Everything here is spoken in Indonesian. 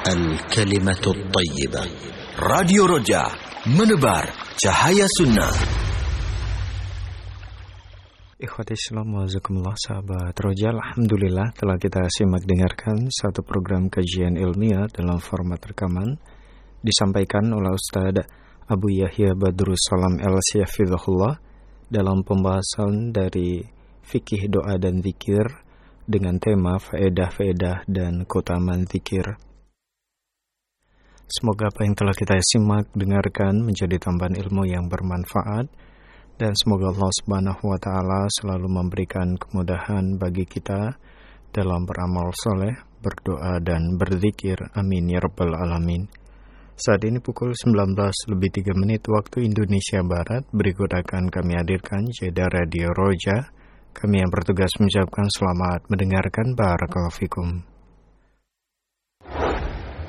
الكلمة الطيبة. راديو رجاء menebar cahaya sunnah. Ikhwati Islam wajazakumullah, sahabat Roja, alhamdulillah telah kita simak dengarkan satu program kajian ilmiah dalam format rekaman disampaikan oleh Ustaz Abu Yahya Badrus Salam El-Syafidhullah dalam pembahasan dari fikih doa dan zikir dengan tema faedah-faedah dan keutamaan zikir. Semoga apa yang telah kita simak dengarkan menjadi tambahan ilmu yang bermanfaat. Dan semoga Allah Subhanahu wa Ta'ala selalu memberikan kemudahan bagi kita dalam beramal soleh, berdoa dan berzikir. Amin ya Rabbal Alamin. Saat ini pukul 19:03 waktu Indonesia Barat. Berikut akan kami hadirkan jeda Radio Roja. Kami yang bertugas mengucapkan selamat mendengarkan. Barakallahu fikum.